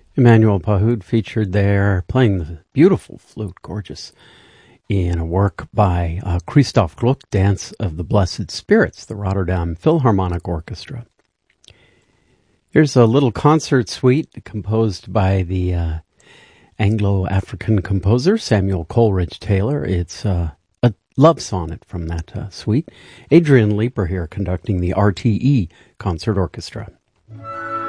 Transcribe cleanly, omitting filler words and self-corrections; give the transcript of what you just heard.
Emmanuel Pahud featured there playing the beautiful flute, gorgeous, in a work by Christoph Gluck, Dance of the Blessed Spirits, the Rotterdam Philharmonic Orchestra. Here's a little concert suite composed by the Anglo-African composer Samuel Coleridge Taylor. It's a love sonnet from that suite. Adrian Leeper here conducting the RTE Concert Orchestra.